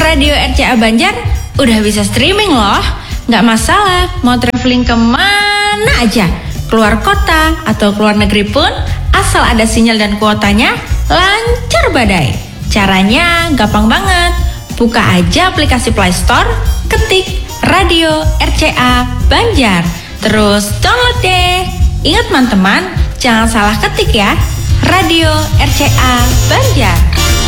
Radio RCA Banjar udah bisa streaming loh. Nggak masalah mau traveling kemana aja, keluar kota atau keluar negeri pun, asal ada sinyal dan kuotanya lancar badai. Caranya gampang banget. Buka aja aplikasi Play Store, ketik Radio RCA Banjar, terus download deh. Ingat teman-teman, jangan salah ketik ya. Radio RCA Banjar.